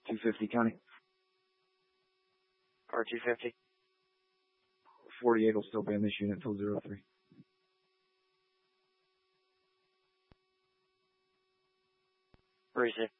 250 county. R250. 48 will still be in this unit until 03. Where is it?